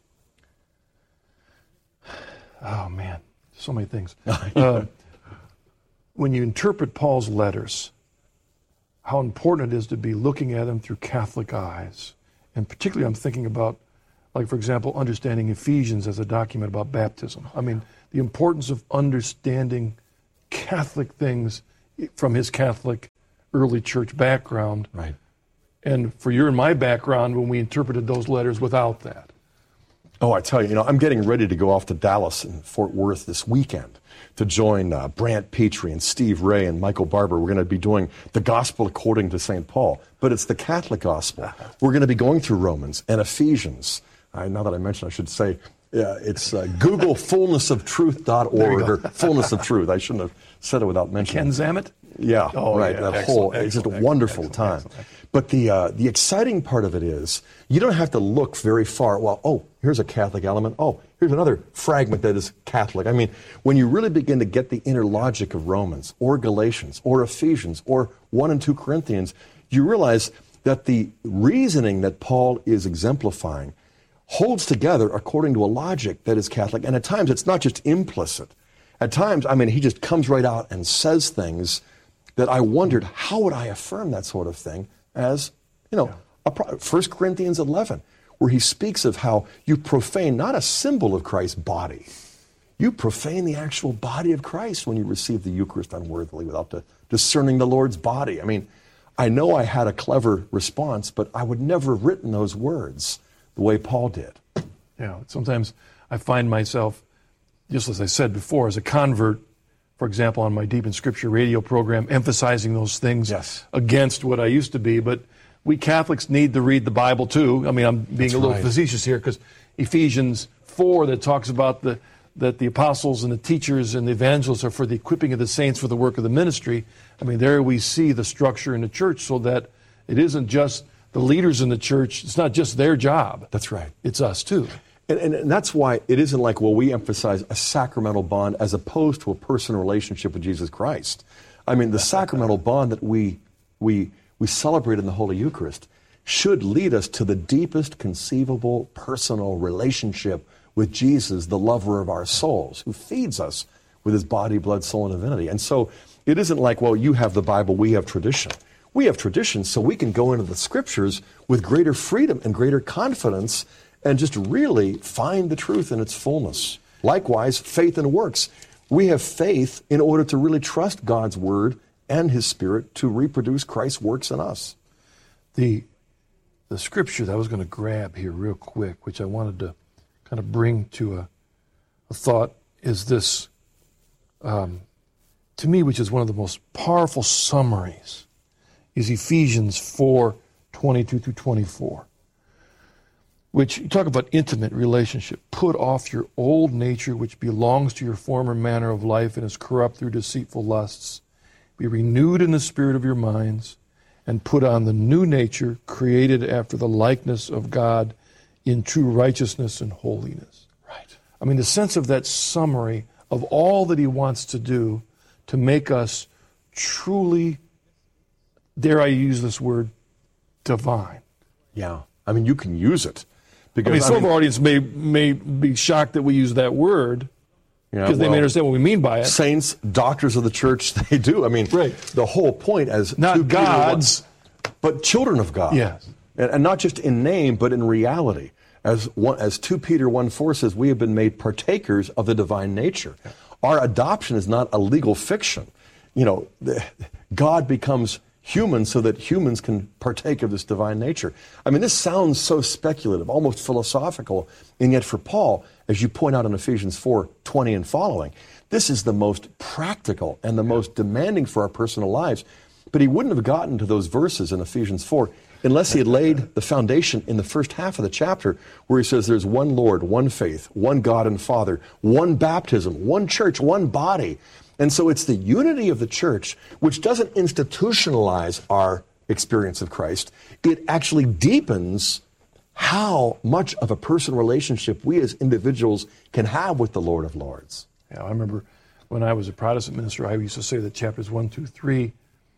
S19: oh man, so many things. uh, when you interpret Paul's letters, how important it is to be looking at them through Catholic eyes. And particularly I'm thinking about, like, for example, understanding Ephesians as a document about baptism. I mean, the importance of understanding Catholic things from his Catholic early church background.
S20: Right.
S19: And for your and my background when we interpreted those letters without that.
S20: Oh, I tell you, you know, I'm getting ready to go off to Dallas and Fort Worth this weekend to join uh, Brant Petrie and Steve Ray and Michael Barber. We're going to be doing the gospel according to Saint Paul, but it's the Catholic gospel. We're going to be going through Romans and Ephesians. Uh, now that I mentioned, I should say, yeah, it's uh, Google fullness of truth dot org or Fullness of Truth. I shouldn't have said it without mentioning.
S19: Ken Zamet?
S20: Yeah,
S19: oh,
S20: right.
S19: Yeah.
S20: That
S19: Excellent,
S20: whole,
S19: excellent,
S20: it's just a
S19: excellent,
S20: wonderful
S19: excellent,
S20: time.
S19: excellent, excellent.
S20: But the uh, the exciting part of it is you don't have to look very far. Well, oh, here's a Catholic element. Oh, here's another fragment that is Catholic. I mean, when you really begin to get the inner logic of Romans or Galatians or Ephesians or First and Second Corinthians, you realize that the reasoning that Paul is exemplifying holds together according to a logic that is Catholic. And at times, it's not just implicit. At times, I mean, he just comes right out and says things that I wondered, how would I affirm that sort of thing as, you know, a pro- First Corinthians eleven, where he speaks of how you profane not a symbol of Christ's body. You profane the actual body of Christ when you receive the Eucharist unworthily without the, discerning the Lord's body. I mean, I know I had a clever response, but I would never have written those words the way Paul did.
S19: Yeah, sometimes I find myself, just as I said before, as a convert, for example, on my Deep in Scripture radio program, emphasizing those things yes. against what I used to be. But we Catholics need to read the Bible too. I mean, I'm being That's a little right. facetious here because Ephesians four that talks about the that the apostles and the teachers and the evangelists are for the equipping of the saints for the work of the ministry. I mean, there we see the structure in the church so that it isn't just the leaders in the church. It's not just their job.
S20: That's right.
S19: It's us too.
S20: And, and, and that's why it isn't like, well, we emphasize a sacramental bond as opposed to a personal relationship with Jesus Christ. I mean, the sacramental bond that we we we celebrate in the Holy Eucharist should lead us to the deepest conceivable personal relationship with Jesus, the lover of our souls, who feeds us with his body, blood, soul, and divinity. And so it isn't like, well, you have the Bible, we have tradition. We have tradition so we can go into the Scriptures with greater freedom and greater confidence and just really find the truth in its fullness. Likewise, faith and works. We have faith in order to really trust God's Word and His Spirit to reproduce Christ's works in us.
S19: The, the Scripture that I was going to grab here real quick, which I wanted to kind of bring to a, a thought, is this, um, to me, which is one of the most powerful summaries, is Ephesians four, twenty-two through twenty-four. Which, you talk about intimate relationship. Put off your old nature, which belongs to your former manner of life and is corrupt through deceitful lusts. Be renewed in the spirit of your minds, and put on the new nature, created after the likeness of God in true righteousness and holiness.
S20: Right.
S19: I mean, the sense of that summary of all that he wants to do to make us truly, dare I use this word, divine.
S20: Yeah. I mean, you can use it.
S19: Because, I mean, some I mean, of our audience may may be shocked that we use that word because yeah, well, they may understand what we mean by it.
S20: Saints, doctors of the church, they do. I mean,
S19: right.
S20: the whole point as
S19: not gods,
S20: but children of God.
S19: Yes,
S20: and, and not just in name, but in reality. As one, as Second Peter one four says, we have been made partakers of the divine nature. Yeah. Our adoption is not a legal fiction. You know, the, God becomes human so that humans can partake of this divine nature. I mean, this sounds so speculative, almost philosophical, and yet for Paul, as you point out in Ephesians four twenty and following, this is the most practical and the most demanding for our personal lives. But he wouldn't have gotten to those verses in Ephesians four unless he had laid the foundation in the first half of the chapter where he says there's one Lord, one faith, one God and Father, one baptism, one church, one body. And so it's the unity of the church which doesn't institutionalize our experience of Christ. It actually deepens how much of a personal relationship we as individuals can have with the Lord of Lords.
S19: Yeah, I remember when I was a Protestant minister, I used to say that chapters one, two, three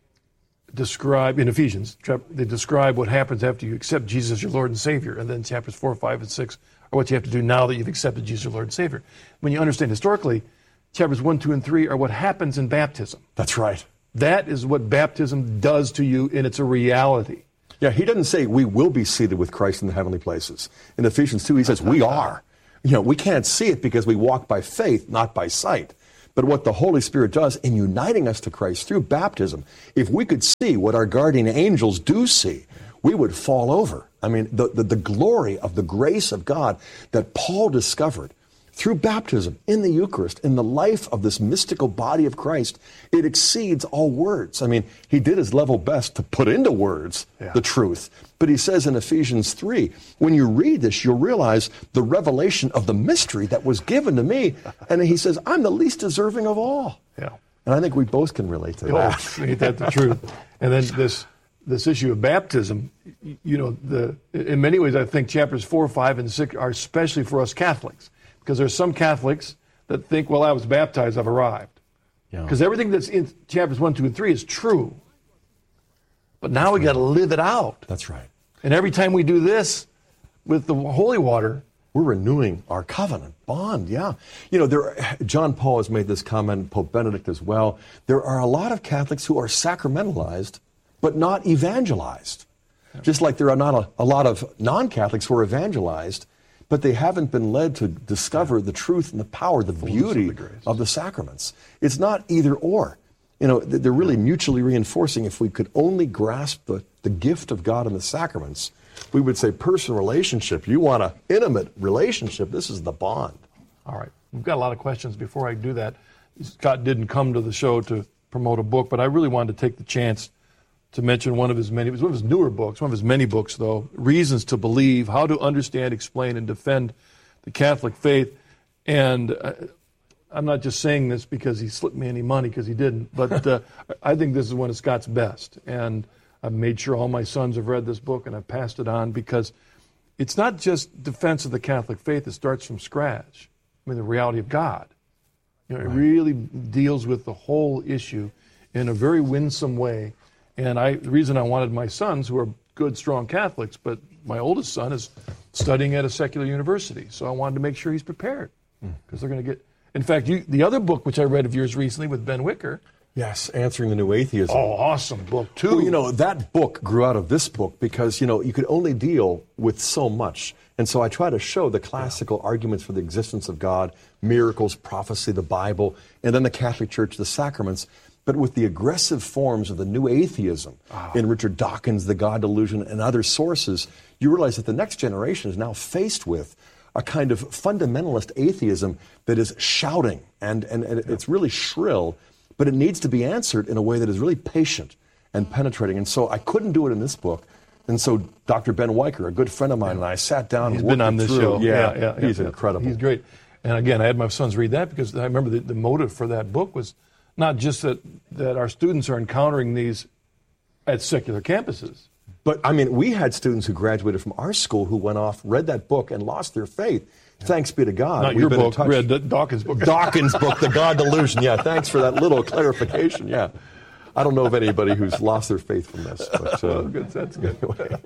S19: describe, in Ephesians, they describe what happens after you accept Jesus as your Lord and Savior. And then chapters four, five, and six are what you have to do now that you've accepted Jesus as your Lord and Savior. When you understand historically, chapters one, two, and three are what happens in baptism.
S20: That's right.
S19: That is what baptism does to you, and it's a reality.
S20: Yeah, he doesn't say we will be seated with Christ in the heavenly places. In Ephesians two, he says we are. You know, we can't see it because we walk by faith, not by sight. But what the Holy Spirit does in uniting us to Christ through baptism, if we could see what our guardian angels do see, we would fall over. I mean, the, the, the glory of the grace of God that Paul discovered through baptism, in the Eucharist, in the life of this mystical body of Christ, it exceeds all words. I mean, he did his level best to put into words yeah. the truth. But he says in Ephesians three, when you read this, you'll realize the revelation of the mystery that was given to me. And he says, I'm the least deserving of all.
S19: Yeah.
S20: And I think we both can relate to
S19: oh,
S20: that.
S19: Ain't that the truth? And then this this issue of baptism, you know, the in many ways, I think chapters four, five, and six are especially for us Catholics. Because there's some Catholics that think, well, I was baptized, I've arrived. Because yeah. everything that's in chapters one, two, and three is true. But now that's we got to live it out.
S20: That's right.
S19: And every time we do this with the holy water,
S20: we're renewing our covenant bond, yeah. You know, there. John Paul has made this comment, Pope Benedict as well. There are a lot of Catholics who are sacramentalized, but not evangelized. Yeah. Just like there are not a, a lot of non-Catholics who are evangelized, but they haven't been led to discover the truth and the power, the beauty of the, of the sacraments. It's not either or. You know, they're really mutually reinforcing. If we could only grasp the, the gift of God in the sacraments, we would say personal relationship. You want an intimate relationship, this is the bond.
S19: All right. We've got a lot of questions. Before I do that, Scott didn't come to the show to promote a book, but I really wanted to take the chance to mention one of his many, it was one of his newer books, one of his many books, though, Reasons to Believe, How to Understand, Explain, and Defend the Catholic Faith. And uh, I'm not just saying this because he slipped me any money, because he didn't, but uh, I think this is one of Scott's best. And I've made sure all my sons have read this book, and I've passed it on, because it's not just defense of the Catholic faith. It starts from scratch. I mean, the reality of God. You know, it right. really deals with the whole issue in a very winsome way. And I, the reason I wanted my sons, who are good, strong Catholics, but my oldest son is studying at a secular university, so I wanted to make sure he's prepared, because they're going to get. In fact, you, the other book which I read of yours recently with Ben Wicker.
S20: Yes, Answering the New Atheism.
S19: Oh, awesome book too.
S20: Well, you know, that book grew out of this book because, you know, you could only deal with so much. And so I try to show the classical yeah. arguments for the existence of God, miracles, prophecy, the Bible, and then the Catholic Church, the sacraments. But with the aggressive forms of the new atheism oh. in Richard Dawkins, The God Delusion, and other sources, you realize that the next generation is now faced with a kind of fundamentalist atheism that is shouting, and, and, and it's really shrill, but it needs to be answered in a way that is really patient and penetrating. And so I couldn't do it in this book. And so Doctor Ben Weicker, a good friend of mine, and I sat down
S19: He's
S20: and
S19: been on this
S20: through.
S19: show.
S20: Yeah,
S19: yeah, yeah
S20: he's
S19: yeah,
S20: incredible.
S19: He's great. And again, I had my sons read that because I remember the, the motive for that book was not just that, that our students are encountering these at secular campuses.
S20: But, I mean, we had students who graduated from our school who went off, read that book, and lost their faith. Yeah. Thanks be to God.
S19: Not
S20: We've
S19: your
S20: been
S19: book,
S20: in touch.
S19: read Dawkins' book.
S20: Dawkins' book, The God Delusion. Yeah, thanks for that little clarification. Yeah. I don't know of anybody who's lost their faith from this. But, uh,
S19: oh, good. That's good. Anyway.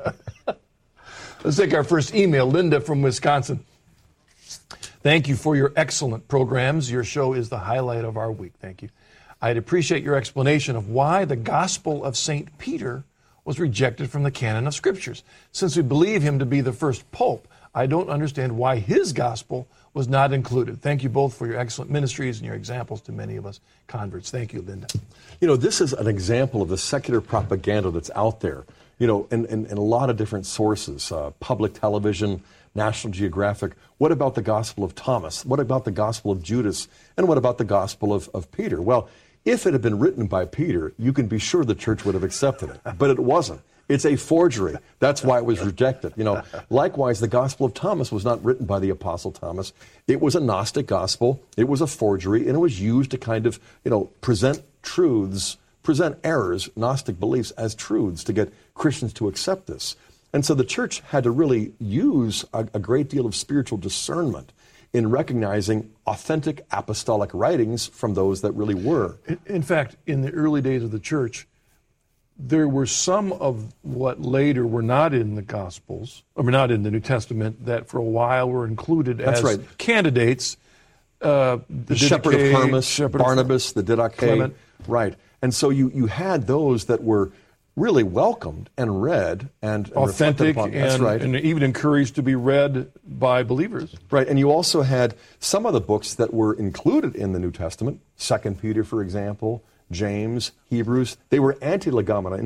S19: Let's take our first email. Linda from Wisconsin. Thank you for your excellent programs. Your show is the highlight of our week. Thank you. I'd appreciate your explanation of why the Gospel of Saint Peter was rejected from the canon of Scriptures. Since we believe him to be the first pope, I don't understand why his gospel was not included. Thank you both for your excellent ministries and your examples to many of us converts. Thank you, Linda.
S20: You know, this is an example of the secular propaganda that's out there, you know, in, in, in a lot of different sources, uh, public television, National Geographic. What about the Gospel of Thomas? What about the Gospel of Judas? And what about the Gospel of, of Peter? Well, if it had been written by Peter, you can be sure the church would have accepted it. But it wasn't. It's a forgery. That's why it was rejected. You know, likewise, the Gospel of Thomas was not written by the Apostle Thomas. It was a Gnostic gospel. It was a forgery, and it was used to kind of, you know, present truths, present errors, Gnostic beliefs as truths to get Christians to accept this. And so the church had to really use a, a great deal of spiritual discernment in recognizing authentic apostolic writings from those that really were.
S19: In, in fact, in the early days of the church, there were some of what later were not in the Gospels, or not in the New Testament, that for a while were included
S20: That's
S19: as
S20: right.
S19: candidates. Uh,
S20: the, the Shepherd of Hermas, Shepherd Barnabas, of, the Didache.
S19: Clement.
S20: Right. And so you, you had those that were really welcomed and read and, and
S19: authentic
S20: upon.
S19: and,
S20: That's right.
S19: and even encouraged to be read by believers.
S20: Right, and you also had some of the books that were included in the New Testament, Second Peter, for example, James, Hebrews. They were anti-legomena.